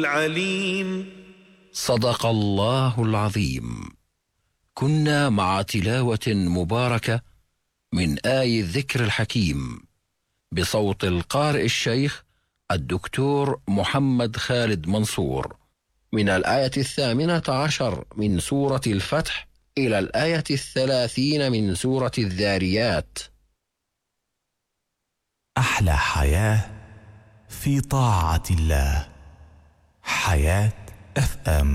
العليم. صدق الله العظيم. كنا مع تلاوة مباركة من آي الذكر الحكيم بصوت القارئ الشيخ الدكتور محمد خالد منصور، من الآية 18 من سورة الفتح إلى الآية 30 من سورة الذاريات. أحلى حياة في طاعة الله. حياة FM.